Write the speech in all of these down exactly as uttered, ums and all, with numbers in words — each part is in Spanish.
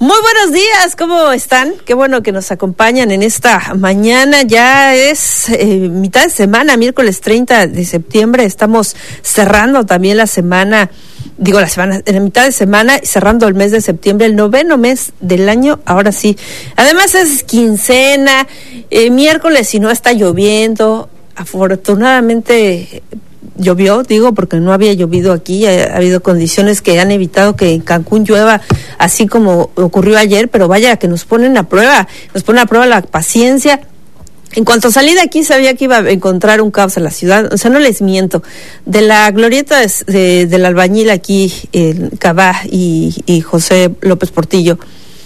Muy buenos días, ¿cómo están? Qué bueno que nos acompañan en esta mañana. Ya es eh, mitad de semana, miércoles treinta de septiembre. Estamos cerrando también la semana, digo la semana, en la mitad de semana, cerrando el mes de septiembre, el noveno mes del año, ahora sí. Además es quincena, eh, miércoles y no está lloviendo. Afortunadamente llovió, digo, porque no había llovido aquí, ha, ha habido condiciones que han evitado que en Cancún llueva, así como ocurrió ayer, pero vaya que nos ponen a prueba, nos ponen a prueba la paciencia. En cuanto salí de aquí sabía que iba a encontrar un caos en la ciudad, o sea, no les miento. De la glorieta de, de, del albañil aquí, en Cabá y, y José López Portillo,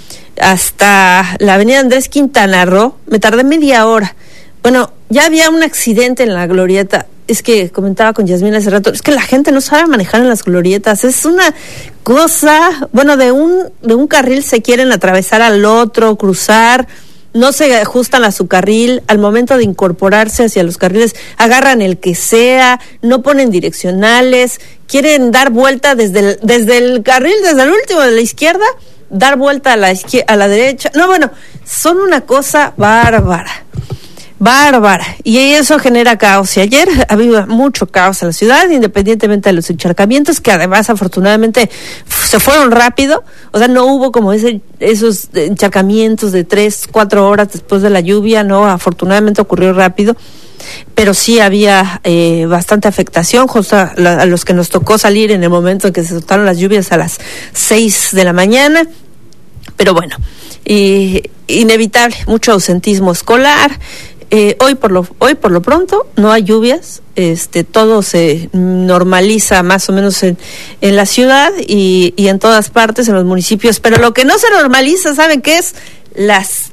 hasta la avenida Andrés Quintana Roo, me tardé media hora. Bueno, ya había un accidente en la glorieta. Es que comentaba con Yasmín hace rato, es que la gente no sabe manejar en las glorietas, es una cosa, bueno, de un de un carril se quieren atravesar al otro, cruzar, no se ajustan a su carril, al momento de incorporarse hacia los carriles, agarran el que sea, no ponen direccionales, quieren dar vuelta desde el, desde el carril, desde el último de la izquierda, dar vuelta a la izquier- a la derecha, no, bueno, son una cosa bárbara. Bárbara, y eso genera caos, y ayer había mucho caos en la ciudad, independientemente de los encharcamientos, que además afortunadamente se fueron rápido, o sea, no hubo como ese esos encharcamientos de tres, cuatro horas después de la lluvia, no, afortunadamente ocurrió rápido, pero sí había eh, bastante afectación, justo a, a los que nos tocó salir en el momento en que se soltaron las lluvias a las seis de la mañana, pero bueno, y, inevitable, mucho ausentismo escolar. Eh, hoy por lo hoy por lo pronto no hay lluvias, este todo se normaliza más o menos en, en la ciudad y, y en todas partes en los municipios, pero lo que no se normaliza, ¿saben qué es? Las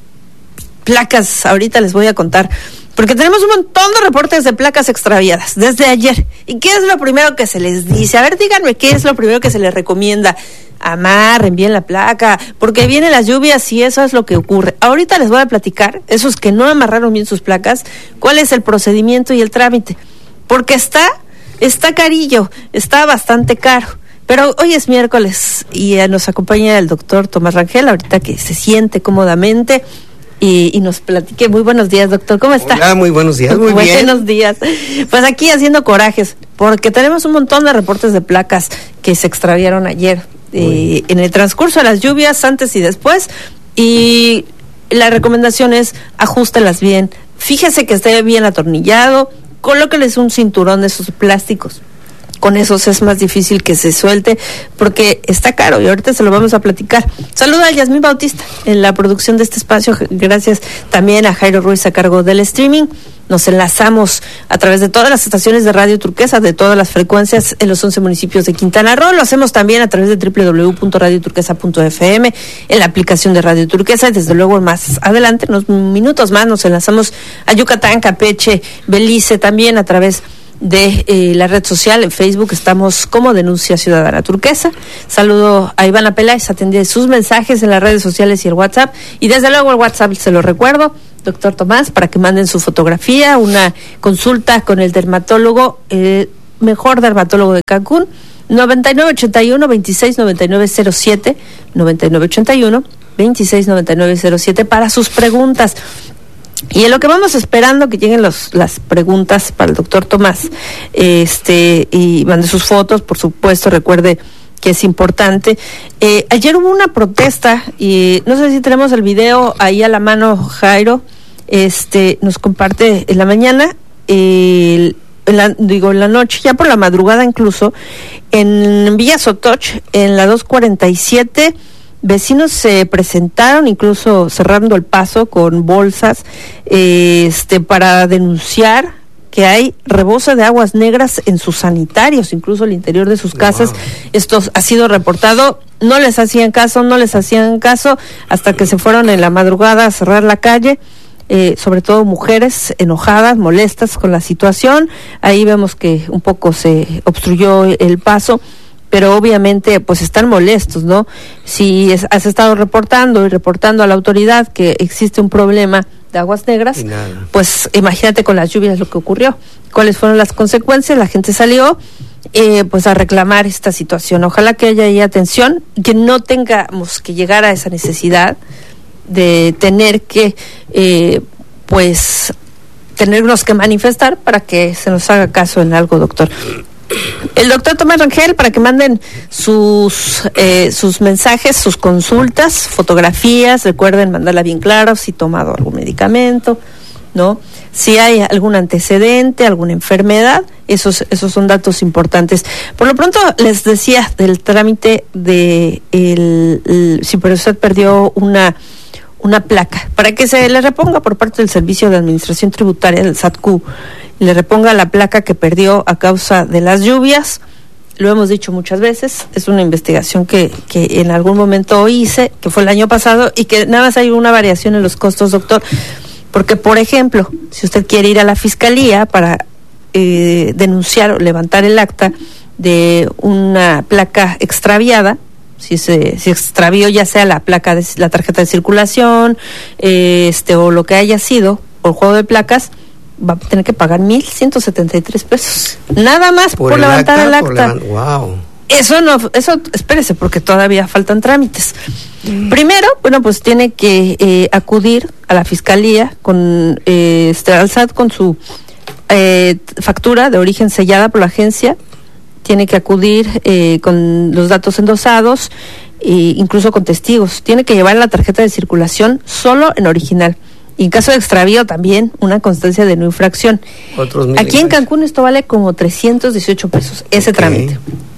placas. Ahorita les voy a contar, porque tenemos un montón de reportes de placas extraviadas desde ayer. ¿Y qué es lo primero que se les dice? A ver, díganme, ¿qué es lo primero que se les recomienda? Amarren bien la placa, porque vienen las lluvias y eso es lo que ocurre. Ahorita les voy a platicar, esos que no amarraron bien sus placas, cuál es el procedimiento y el trámite, porque está, está carillo, está bastante caro. Pero hoy es miércoles y eh, nos acompaña el doctor Tomás Rangel, ahorita que se siente cómodamente y, y nos platique. Muy buenos días, doctor, ¿cómo está? Hola, muy buenos días, muy buenos bien. Buenos días. Pues aquí haciendo corajes, porque tenemos un montón de reportes de placas que se extraviaron ayer. Eh, en el transcurso de las lluvias, antes y después, y la recomendación es ajustelas bien, fíjese que esté bien atornillado, colóqueles un cinturón de esos plásticos, con esos es más difícil que se suelte porque está caro y ahorita se lo vamos a platicar. Saluda a Yasmín Bautista en la producción de este espacio, gracias también a Jairo Ruiz a cargo del streaming. Nos enlazamos a través de todas las estaciones de Radio Turquesa, de todas las frecuencias en los once municipios de Quintana Roo. Lo hacemos también a través de doble u doble u doble u punto radio turquesa punto efe eme, en la aplicación de Radio Turquesa. Y desde luego más adelante, en unos minutos más, nos enlazamos a Yucatán, Campeche, Belice, también a través de eh, la red social. En Facebook estamos como Denuncia Ciudadana Turquesa. Saludo a Ivana Peláez, atendí sus mensajes en las redes sociales y el WhatsApp, y desde luego el WhatsApp se lo recuerdo, doctor Tomás, para que manden su fotografía, una consulta con el dermatólogo, el mejor dermatólogo de Cancún, noventa y nueve ochenta y uno veintiséis noventa y nueve cero siete, noventa y nueve ochenta y uno veintiséis noventa y nueve cero siete para sus preguntas. Y en lo que vamos esperando que lleguen los, las preguntas para el doctor Tomás, este y mande sus fotos, por supuesto, recuerde que es importante. Eh, ayer hubo una protesta y no sé si tenemos el video ahí a la mano, Jairo, este nos comparte en la mañana, eh, en la, digo en la noche, ya por la madrugada incluso, en Villa Sotoch, en la dos cuarenta y siete, vecinos se presentaron, incluso cerrando el paso con bolsas, eh, este para denunciar que hay rebose de aguas negras en sus sanitarios, incluso al interior de sus casas. Wow. Esto ha sido reportado, no les hacían caso, no les hacían caso, hasta que se fueron en la madrugada a cerrar la calle, eh, sobre todo mujeres enojadas, molestas con la situación. Ahí vemos que un poco se obstruyó el paso, pero obviamente pues están molestos, ¿no? Si es, has estado reportando y reportando a la autoridad que existe un problema de aguas negras, pues imagínate con las lluvias lo que ocurrió, cuáles fueron las consecuencias. La gente salió eh, pues a reclamar esta situación. Ojalá que haya ahí atención, que no tengamos que llegar a esa necesidad de tener que, eh, pues, tenernos que manifestar para que se nos haga caso en algo, doctor. El doctor Tomás Rangel, para que manden sus eh, sus mensajes, sus consultas, fotografías, recuerden mandarla bien claro, si tomado algún medicamento, ¿no? Si hay algún antecedente, alguna enfermedad, esos esos son datos importantes. Por lo pronto, les decía del trámite de el, el si por usted perdió una una placa, para que se le reponga por parte del Servicio de Administración Tributaria del S A T C U, le reponga la placa que perdió a causa de las lluvias. Lo hemos dicho muchas veces, es una investigación que, que en algún momento hice, que fue el año pasado, y que nada más hay una variación en los costos, doctor, porque, por ejemplo, si usted quiere ir a la Fiscalía para eh, denunciar o levantar el acta de una placa extraviada, si se si extravió ya sea la placa de la tarjeta de circulación, eh, este o lo que haya sido, o el juego de placas, va a tener que pagar mil ciento setenta y tres pesos. Nada más por, por levantar acta, el acta. Levant- wow. Eso no, eso, espérese, porque todavía faltan trámites. Mm. Primero, bueno, pues tiene que eh, acudir a la Fiscalía con eh, este, al S A T con su eh, factura de origen sellada por la agencia. Tiene que acudir eh, con los datos endosados, e incluso con testigos. Tiene que llevar la tarjeta de circulación solo en original. Y en caso de extravío también una constancia de no infracción. Otros mil Aquí en Cancún esto vale como trescientos dieciocho pesos, ese okay. trámite.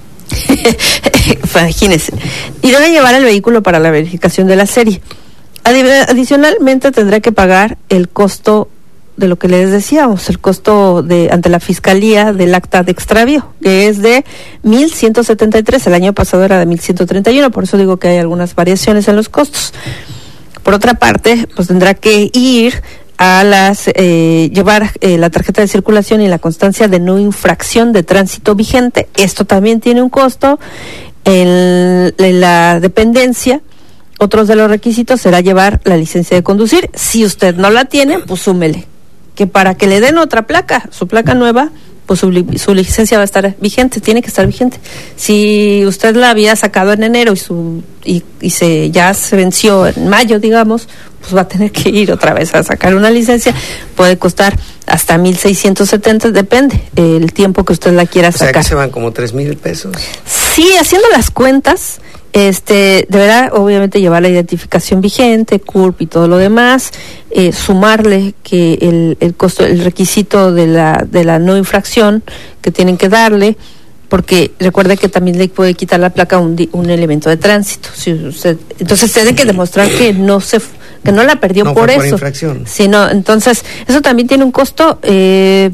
Imagínense. Y debe llevar el vehículo para la verificación de la serie. Adi- adicionalmente tendrá que pagar el costo de lo que les decíamos, el costo de ante la Fiscalía del acta de extravío, que es de mil ciento setenta y tres, el año pasado era de mil ciento treinta y uno, por eso digo que hay algunas variaciones en los costos. Por otra parte, pues tendrá que ir a las, eh, llevar eh, la tarjeta de circulación y la constancia de no infracción de tránsito vigente. Esto también tiene un costo. En, en la dependencia, otros de los requisitos será llevar la licencia de conducir. Si usted no la tiene, pues súmele, que para que le den otra placa, su placa nueva, pues su, su licencia va a estar vigente, tiene que estar vigente. Si usted la había sacado en enero y su y, y se ya se venció en mayo, digamos, pues va a tener que ir otra vez a sacar una licencia. Puede costar hasta mil seiscientos setenta, depende el tiempo que usted la quiera sacar. O sea, que se van como tres mil pesos. Sí, haciendo las cuentas, este deberá obviamente llevar la identificación vigente, C U R P y todo lo demás, eh, sumarle que el, el costo, el requisito de la de la no infracción que tienen que darle, porque recuerde que también le puede quitar la placa un, un elemento de tránsito. Si usted, entonces tiene que demostrar que no se que no la perdió no por fue eso, por infracción. Sino, entonces eso también tiene un costo. Eh,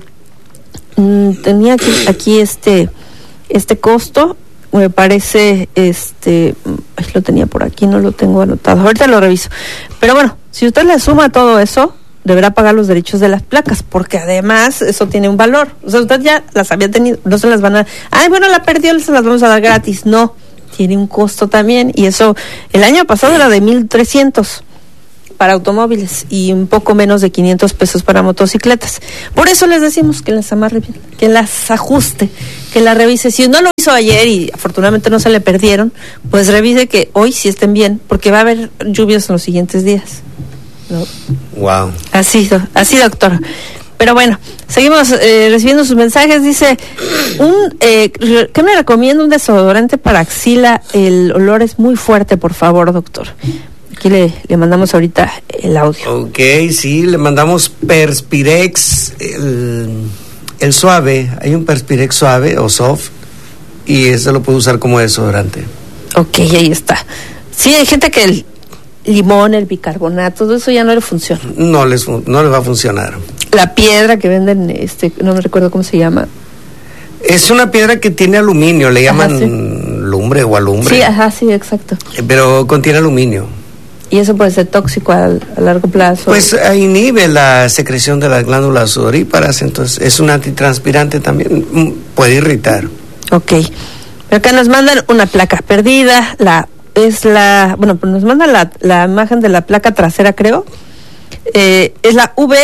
tenía aquí, aquí este este costo. Me parece, este, lo tenía por aquí, no lo tengo anotado, ahorita lo reviso. Pero bueno, si usted le suma todo eso, deberá pagar los derechos de las placas, porque además eso tiene un valor. O sea, usted ya las había tenido, no se las van a, ay, bueno, la perdió, se las vamos a dar gratis. No, tiene un costo también, y eso, el año pasado era de mil trescientos para automóviles y un poco menos de quinientos pesos para motocicletas. Por eso les decimos que las amarre bien, que las ajuste, que la revise. Si no lo hizo ayer y afortunadamente no se le perdieron, pues revise que hoy sí estén bien, porque va a haber lluvias en los siguientes días, ¿no? Wow. Así, así, doctor. Pero bueno, seguimos eh, recibiendo sus mensajes. Dice, un eh, ¿qué me recomienda un desodorante para axila? El olor es muy fuerte, por favor, doctor. Aquí le, le mandamos ahorita el audio. Ok, sí, le mandamos Perspirex, el, el suave. Hay un Perspirex suave o soft, y ese lo puede usar como desodorante. Ok, ahí está. Sí, hay gente que el limón, el bicarbonato, todo eso ya no le funciona. No les, no les va a funcionar. La piedra que venden, este, no me recuerdo cómo se llama. Es una piedra que tiene aluminio, le llaman ajá, sí. lumbre o alumbre. Sí, ajá, sí, exacto. Pero contiene aluminio. ¿Y eso puede ser tóxico a, a largo plazo? Pues inhibe la secreción de las glándulas sudoríparas, entonces es un antitranspirante también, puede irritar. Ok. Acá nos mandan una placa perdida, la es la, bueno, pues nos mandan la, la imagen de la placa trasera, creo. Eh, es la V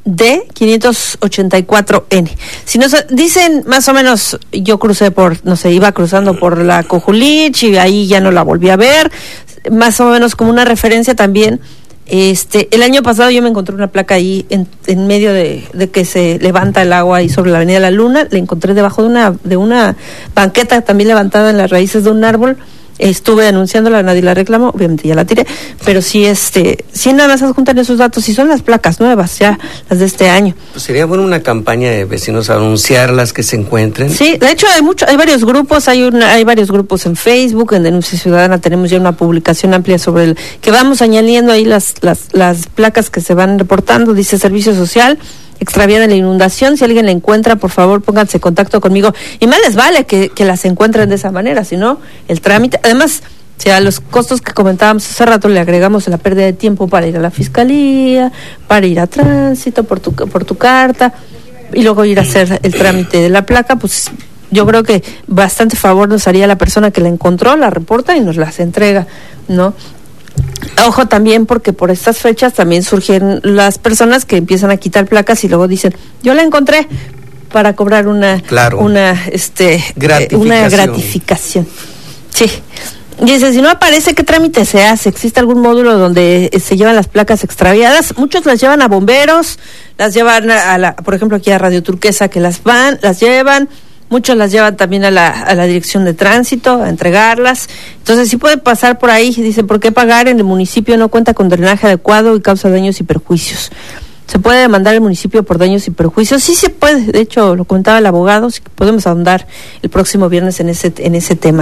D quinientos ochenta y cuatro N. Si nos dicen más o menos, yo crucé por, no sé, iba cruzando por la Cojulich y ahí ya no la volví a ver, más o menos como una referencia también. Este, el año pasado yo me encontré una placa ahí en, en medio de, de que se levanta el agua ahí sobre la Avenida La Luna, la encontré debajo de una, de una banqueta también levantada en las raíces de un árbol. Estuve anunciándola, nadie la reclamó, obviamente ya la tiré, pero sí, este, sí nada más adjuntan esos datos, y son las placas nuevas, ya, las de este año. Pues sería bueno una campaña de vecinos, anunciar las que se encuentren. Sí, de hecho hay mucho, hay varios grupos, hay una, hay varios grupos en Facebook, en Denuncia Ciudadana tenemos ya una publicación amplia sobre el, que vamos añadiendo ahí las, las, las placas que se van reportando, dice Servicio Social, extraviada en la inundación. Si alguien la encuentra, por favor, pónganse en contacto conmigo. Y más les vale que, que las encuentren de esa manera, si no, el trámite. Además, si a los costos que comentábamos hace rato le agregamos la pérdida de tiempo para ir a la fiscalía, para ir a tránsito, por tu, por tu carta, y luego ir a hacer el trámite de la placa, pues yo creo que bastante favor nos haría la persona que la encontró, la reporta y nos las entrega, ¿no? Ojo también, porque por estas fechas también surgen las personas que empiezan a quitar placas y luego dicen, yo la encontré, para cobrar una claro. una este gratificación. una gratificación. Sí. Y dice, si no aparece, ¿qué trámite se hace? ¿Existe algún módulo donde se llevan las placas extraviadas? Muchos las llevan a bomberos, las llevan a la, por ejemplo, aquí a Radio Turquesa, que las van, las llevan. Muchos las llevan también a la, a la dirección de tránsito, a entregarlas. Entonces, sí puede pasar por ahí. Dicen, ¿por qué pagar? En el municipio no cuenta con drenaje adecuado y causa daños y perjuicios. ¿Se puede demandar el municipio por daños y perjuicios? Sí se puede. De hecho, lo comentaba el abogado. Sí, podemos ahondar el próximo viernes en ese en ese tema.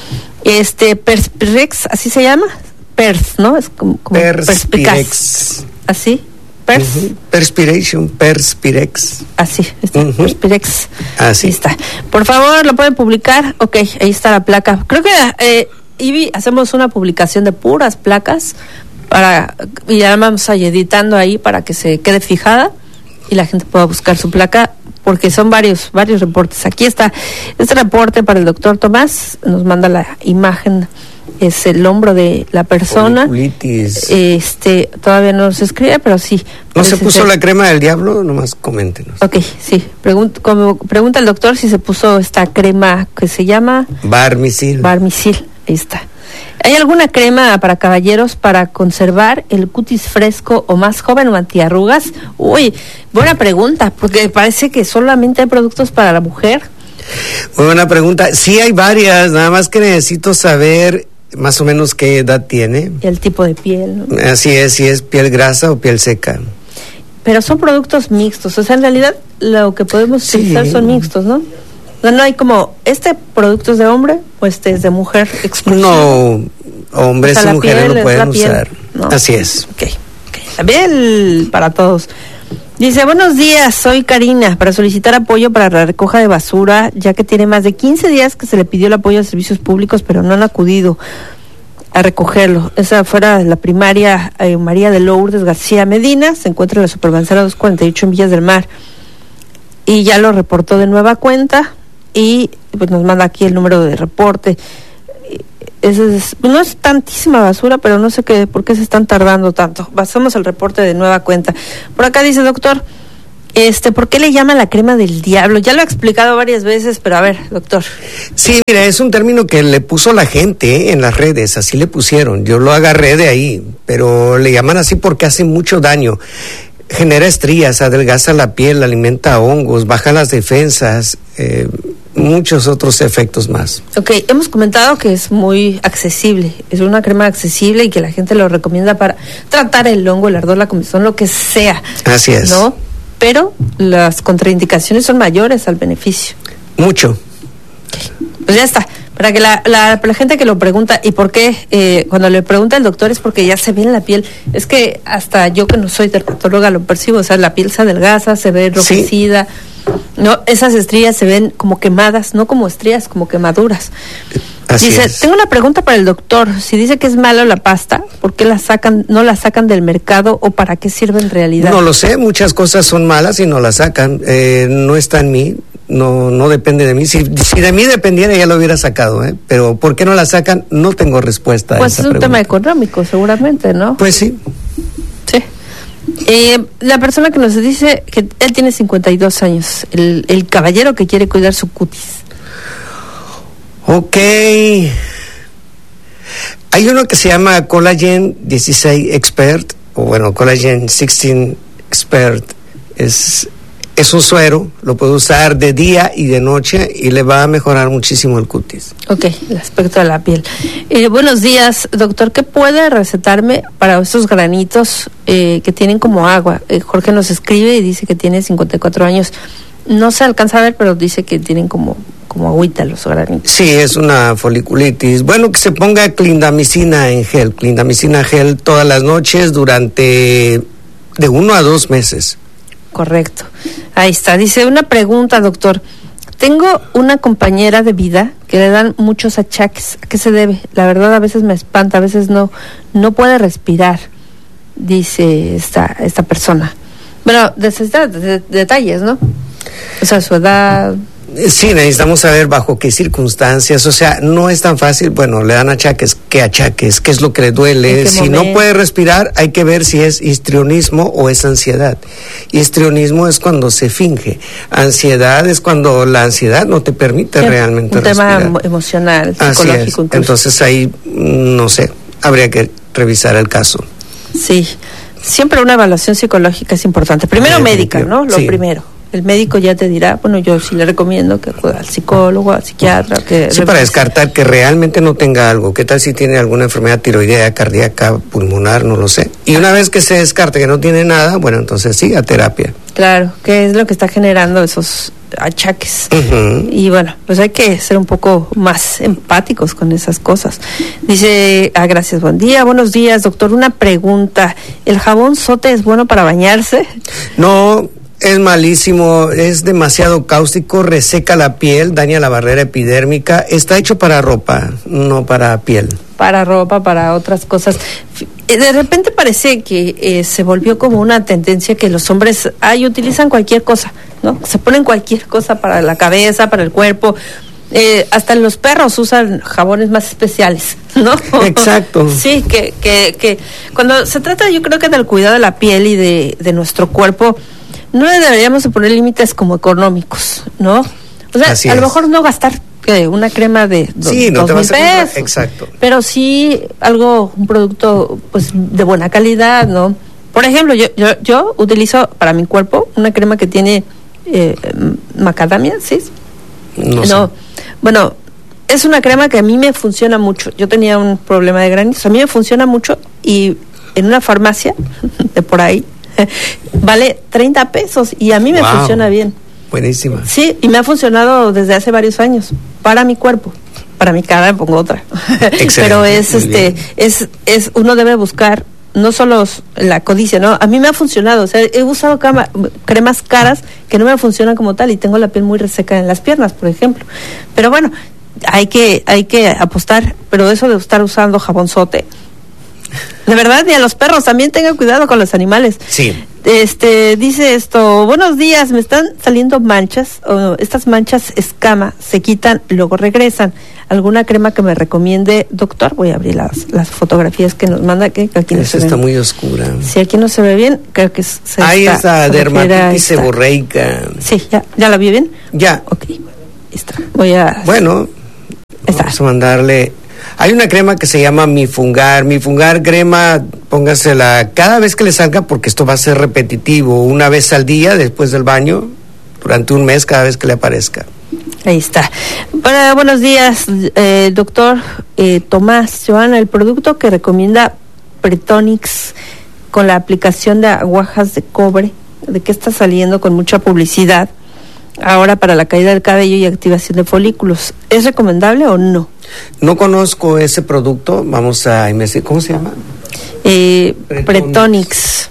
Este, Perspirex, ¿así se llama? Pers, ¿no? Es como, como perspicaz. ¿Así? Pers. Uh-huh. Perspiration, Perspirex. Así, está, uh-huh. Perspirex. Así Ahí está. Por favor, ¿lo pueden publicar? Ok, ahí está la placa. Creo que, eh, Ivy, hacemos una publicación de puras placas para, y ya vamos a ir editando ahí para que se quede fijada y la gente pueda buscar su placa, porque son varios, varios reportes. Aquí está este reporte para el doctor Tomás, nos manda la imagen. Es el hombro de la persona. Foliculitis. Este, todavía no se escribe, pero sí. ¿No se puso ser. la crema del diablo? Nomás coméntenos. Ok, sí. Pregunta, como pregunta el doctor si se puso esta crema que se llama Barmisil. Barmisil, ahí está. ¿Hay alguna crema para caballeros para conservar el cutis fresco o más joven o antiarrugas? Uy, buena pregunta, porque parece que solamente hay productos para la mujer. Muy buena pregunta. Sí hay varias, nada más que necesito saber más o menos qué edad tiene. El tipo de piel, ¿no? Así es, si es piel grasa o piel seca. Pero son productos mixtos, o sea, en realidad lo que podemos sí. utilizar son mixtos, ¿no? No, no hay como, ¿este producto es de hombre o este es de mujer exclusivo? No, hombres o sea, y mujeres lo pueden usar. ¿No? Así es. Ok, okay. La piel para todos. Dice, buenos días, soy Karina, para solicitar apoyo para la recoja de basura, ya que tiene más de quince días que se le pidió el apoyo a servicios públicos, pero no han acudido a recogerlo. Esa fuera la primaria eh, María de Lourdes García Medina, se encuentra en la Supermanzana doscientos cuarenta y ocho en Villas del Mar, y ya lo reportó de nueva cuenta, y pues nos manda aquí el número de reporte. Es, es, no es tantísima basura, pero no sé qué, por qué se están tardando tanto. Pasamos el reporte de nueva cuenta. Por acá dice, doctor, este, ¿por qué le llaman la crema del diablo? Ya lo he explicado varias veces, pero a ver, doctor. Sí, mira, es un término que le puso la gente ¿eh? en las redes, así le pusieron. Yo lo agarré de ahí, pero le llaman así porque hace mucho daño. Genera estrías, adelgaza la piel, alimenta hongos, baja las defensas, eh, muchos otros efectos más. Ok, hemos comentado que es muy accesible, es una crema accesible y que la gente lo recomienda para tratar el hongo, el ardor, la comezón, lo que sea. Así es. ¿No? Pero las contraindicaciones son mayores al beneficio. Mucho. Okay. Pues ya está. Para que la, la, la gente que lo pregunta, ¿y por qué? Eh, cuando le pregunta el doctor es porque ya se ve en la piel. Es que hasta yo que no soy dermatóloga lo percibo, o sea, la piel se adelgaza, se ve enrojecida. Sí. No, esas estrías se ven como quemadas, no como estrías, como quemaduras. Así dice, es. Tengo una pregunta para el doctor. Si dice que es malo la pasta, ¿por qué la sacan, no la sacan del mercado o para qué sirve en realidad? No lo sé, muchas cosas son malas y no las sacan. Eh, no está en mí. No, no depende de mí. Si, si de mí dependiera ya lo hubiera sacado, ¿eh? Pero ¿por qué no la sacan? No tengo respuesta pues a esa es un pregunta. Tema económico, seguramente, ¿no? Pues sí. Sí. Eh, la persona que nos dice que él tiene cincuenta y dos años, el, el caballero que quiere cuidar su cutis. Ok. Hay uno que se llama Collagen dieciséis Expert, o bueno, Collagen dieciséis Expert. Es, es un suero, lo puede usar de día y de noche y le va a mejorar muchísimo el cutis. Ok, el aspecto de la piel. Eh, buenos días, doctor. ¿Qué puede recetarme para esos granitos eh, que tienen como agua? Eh, Jorge nos escribe y dice que tiene cincuenta y cuatro años. No se alcanza a ver, pero dice que tienen como, como agüita los granitos. Sí, es una foliculitis. Bueno, que se ponga clindamicina en gel. Clindamicina gel todas las noches durante de uno a dos meses. Correcto. Ahí está. Dice, una pregunta, doctor. Tengo una compañera de vida que le dan muchos achaques. ¿A qué se debe? La verdad, a veces me espanta, a veces no. No puede respirar, dice esta, esta persona. Bueno, necesita de, de, detalles, ¿no? O sea, su edad... Sí, necesitamos saber bajo qué circunstancias, o sea, no es tan fácil, bueno, le dan achaques, ¿qué achaques? ¿Qué es lo que le duele? Si momento? No puede respirar, hay que ver si es histrionismo o es ansiedad. Histrionismo es cuando se finge, ansiedad es cuando la ansiedad no te permite sí, realmente un respirar. Un tema emocional, psicológico. Así es. Incluso. Entonces ahí, no sé, habría que revisar el caso. Sí, siempre una evaluación psicológica es importante. Primero médica, ¿no? Lo sí. primero. El médico ya te dirá, bueno, yo sí le recomiendo que acuda al psicólogo, al psiquiatra. Que sí, para descartar que realmente no tenga algo. ¿Qué tal si tiene alguna enfermedad tiroidea, cardíaca, pulmonar? No lo sé. Y una vez que se descarte que no tiene nada, bueno, entonces sí, a terapia. Claro, que es lo que está generando esos achaques. Uh-huh. Y bueno, pues hay que ser un poco más empáticos con esas cosas. Dice, ah, gracias, buen día, buenos días, doctor. Una pregunta, ¿el jabón Sote es bueno para bañarse? No. Es malísimo, es demasiado cáustico, reseca la piel, daña la barrera epidérmica. Está hecho para ropa, no para piel. Para ropa, para otras cosas. De repente parece que eh, se volvió como una tendencia que los hombres ay, utilizan cualquier cosa, ¿no? Se ponen cualquier cosa para la cabeza, para el cuerpo. Eh, hasta los perros usan jabones más especiales, ¿no? Exacto. Sí, que, que, que cuando se trata, yo creo que del cuidado de la piel y de, de nuestro cuerpo, no le deberíamos de poner límites como económicos, ¿no? O sea, Así a es. lo mejor no gastar eh, una crema de do, sí, no dos te mil vas a comprar, pesos, exacto. Pero sí algo, un producto pues de buena calidad, ¿no? Por ejemplo, yo yo, yo utilizo para mi cuerpo una crema que tiene eh, macadamia, ¿sí? No, no sé. Bueno, es una crema que a mí me funciona mucho. Yo tenía un problema de granitos, a mí me funciona mucho y en una farmacia de por ahí vale treinta pesos y a mí me wow. funciona bien. Buenísima. Sí, y me ha funcionado desde hace varios años para mi cuerpo. Para mi cara me pongo otra. Excelente. Pero es Muy este bien. es es uno debe buscar no solo la codicia, ¿no? A mí me ha funcionado, o sea, he usado cama, cremas caras que no me funcionan como tal y tengo la piel muy reseca en las piernas, por ejemplo. Pero bueno, hay que hay que apostar, pero eso de estar usando jabón Sote, de verdad, y a los perros también tengan cuidado con los animales. Sí. Este, dice esto, buenos días, me están saliendo manchas, oh, estas manchas escama, se quitan, luego regresan. ¿Alguna crema que me recomiende, doctor? Voy a abrir las, las fotografías que nos manda, que aquí no Esa se está ven. muy oscura. Si aquí no se ve bien, creo que se Ahí está, está, dermatitis seborreica. Sí, ¿ya, ya la vi bien? Ya. Ok, está. Voy a... Bueno, está. Vamos a mandarle... Hay una crema que se llama Mifungar. Mifungar crema, póngasela cada vez que le salga, porque esto va a ser repetitivo, una vez al día después del baño, durante un mes cada vez que le aparezca. Ahí está. Bueno, buenos días, eh, doctor eh, Tomás. Joana, el producto que recomienda Pretonix con la aplicación de agujas de cobre, de que está saliendo con mucha publicidad ahora para la caída del cabello y activación de folículos, ¿es recomendable o no? No conozco ese producto, vamos a investigar. ¿Cómo se llama? Eh, Pretonix. Pretonix.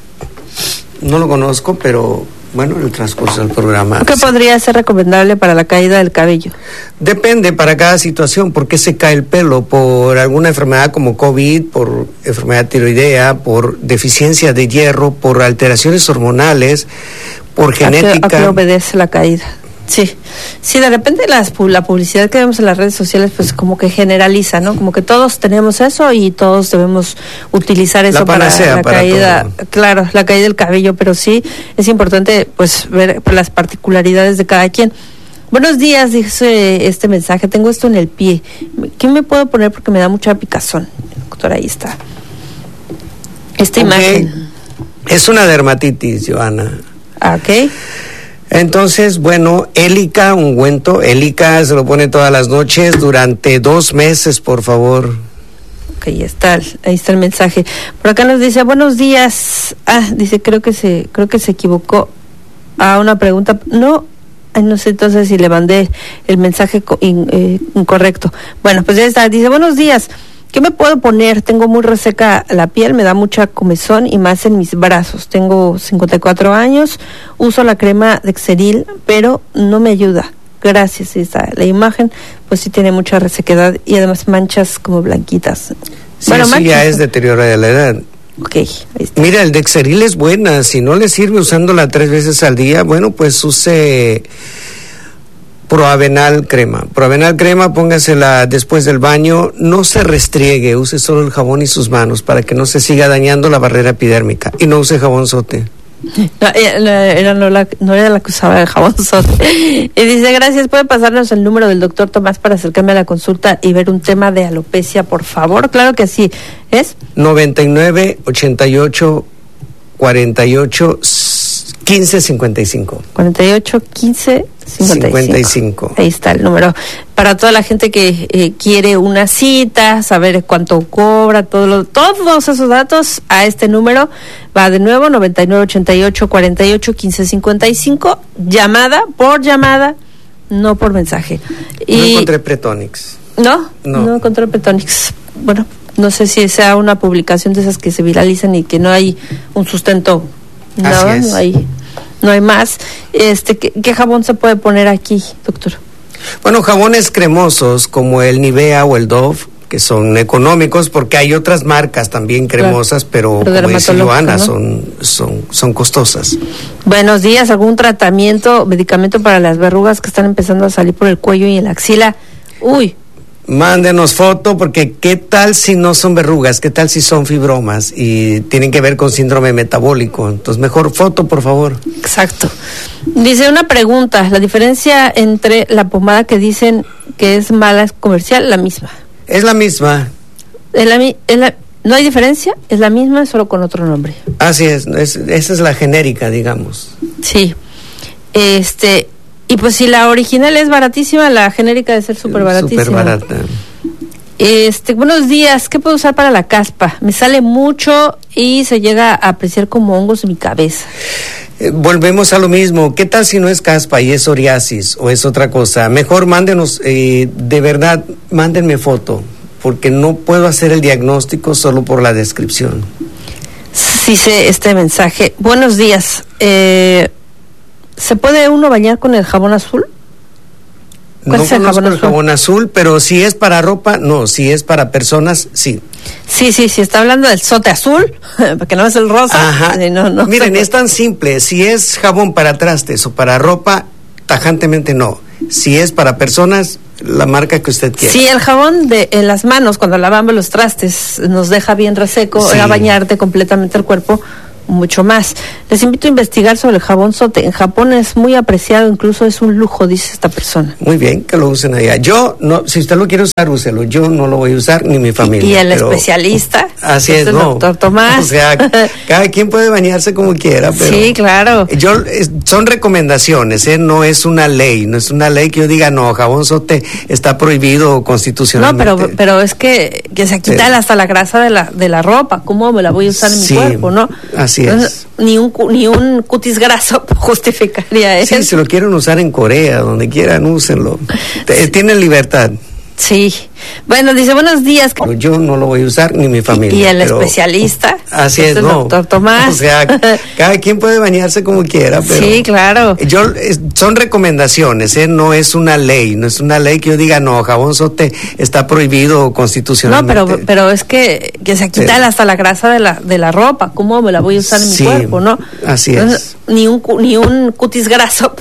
No lo conozco, pero bueno, en el transcurso del programa. ¿Qué sí. podría ser recomendable para la caída del cabello? Depende para cada situación, por qué se cae el pelo, por alguna enfermedad como COVID, por enfermedad tiroidea, por deficiencia de hierro, por alteraciones hormonales, por genética. ¿A qué, a qué obedece la caída? Sí, sí, de repente las, la publicidad que vemos en las redes sociales pues como que generaliza, ¿no? Como que todos tenemos eso y todos debemos utilizar eso la para la para caída, todo. Claro, la caída del cabello, pero sí es importante pues ver las particularidades de cada quien. Buenos días, dice este mensaje, tengo esto en el pie, ¿qué me puedo poner porque me da mucha picazón? Doctora, ahí está. Esta okay. imagen. Es una dermatitis, Joana. Ah, ok. Entonces, bueno, Élica, ungüento, Élica se lo pone todas las noches durante dos meses, por favor. Ok, ahí está, ahí está el mensaje. Por acá nos dice, buenos días. Ah, dice, creo que se, creo que se equivocó a una pregunta. No, no sé entonces si le mandé el mensaje co- in, eh, incorrecto. Bueno, pues ya está. Dice, buenos días. ¿Qué me puedo poner? Tengo muy reseca la piel, me da mucha comezón y más en mis brazos. Tengo cincuenta y cuatro años, uso la crema Dexeril, pero no me ayuda. Gracias, ahí está la imagen, pues sí tiene mucha resequedad y además manchas como blanquitas. Sí, bueno, eso manchas, ya es deterioro de la edad. Ok, ahí está. Mira, el Dexeril es buena, si no le sirve usándola tres veces al día, bueno, pues use Proavenal crema. Proavenal crema, póngasela después del baño, no se restriegue, use solo el jabón y sus manos para que no se siga dañando la barrera epidérmica y no use jabón sote. No, era, era, no, la, no era la que usaba el jabón sote. Y dice, gracias, ¿puede pasarnos el número del doctor Tomás para acercarme a la consulta y ver un tema de alopecia, por favor? Claro que sí, ¿es? noventa y nueve, ochenta y ocho, cuarenta y ocho, quince, cincuenta y cinco. cuarenta y ocho, quince, cincuenta y cinco. cincuenta y cinco. Ahí está el número. Para toda la gente que eh, quiere una cita, saber cuánto cobra, todo lo, todos esos datos a este número. Va de nuevo, noventa y nueve, ochenta y ocho, cuarenta y ocho, quince, cincuenta y cinco. Llamada por llamada, no por mensaje. Y, no encontré Pretonix. ¿No? No, no encontré Pretonix. Bueno, no sé si sea una publicación de esas que se viralizan y que no hay un sustento. Nada, no hay, no hay más. Este, ¿qué, ¿Qué jabón se puede poner aquí, doctor? Bueno, jabones cremosos como el Nivea o el Dove, que son económicos, porque hay otras marcas también cremosas, claro, pero, pero como dice Joana, ¿no? son, son, son costosas. Buenos días, ¿algún tratamiento, medicamento para las verrugas que están empezando a salir por el cuello y en la axila? Uy. Mándenos foto, porque qué tal si no son verrugas, qué tal si son fibromas y tienen que ver con síndrome metabólico. Entonces, mejor foto, por favor. Exacto. Dice una pregunta, la diferencia entre la pomada que dicen que es mala, es comercial, la misma. Es la misma. Es la, es la, no hay diferencia, es la misma, solo con otro nombre. Así es, es esa es la genérica, digamos. Sí. Este... Y pues si la original es baratísima, la genérica debe ser súper baratísima. Súper barata. Este, buenos días, ¿qué puedo usar para la caspa? Me sale mucho y se llega a apreciar como hongos en mi cabeza. Eh, volvemos a lo mismo, ¿qué tal si no es caspa y es psoriasis o es otra cosa? Mejor mándenos, eh, de verdad, mándenme foto, porque no puedo hacer el diagnóstico solo por la descripción. Sí, sé este mensaje. Buenos días, eh... ¿se puede uno bañar con el jabón azul? No conozco el jabón, el jabón azul, pero si es para ropa, no. Si es para personas, sí. Sí, sí, sí, está hablando del sote azul, porque no es el rosa. Ajá. Sí, no, no, Miren, es tan simple. Si es jabón para trastes o para ropa, tajantemente no. Si es para personas, la marca que usted quiera. Sí, el jabón de en las manos, cuando lavamos los trastes, nos deja bien reseco, sí. Era bañarte completamente el cuerpo, mucho más. Les invito a investigar sobre el jabón sote. En Japón es muy apreciado, incluso es un lujo, dice esta persona. Muy bien, que lo usen allá. Yo, no, si usted lo quiere usar, úselo. Yo no lo voy a usar, ni mi familia. Y, y el pero especialista. Así es, el no. doctor Tomás. O sea, cada quien puede bañarse como quiera, pero... Sí, claro. Yo, es, son recomendaciones, ¿eh? No es una ley. No es una ley que yo diga, no, jabón sote está prohibido constitucionalmente. No, pero, pero es que, que se quita sí. hasta la grasa de la, de la ropa. ¿Cómo me la voy a usar en sí, mi cuerpo, no? Así Entonces, es. Ni un, ni un cutis graso justificaría eso. Sí, si lo quieren usar en Corea, donde quieran, úsenlo. Tienen libertad. Sí. Bueno, dice, buenos días. Yo no lo voy a usar, ni mi familia. Y, y el pero especialista. Así es, el no. doctor Tomás. O sea, cada quien puede bañarse como quiera, pero... Sí, claro. Yo, es, son recomendaciones, ¿eh? No es una ley. No es una ley que yo diga, no, jabón sote está prohibido constitucionalmente. No, pero, pero es que, que se quita sí. hasta la grasa de la, de la ropa. ¿Cómo me la voy a usar en sí, mi cuerpo, no? Así Entonces, es. Ni un, ni un cutis graso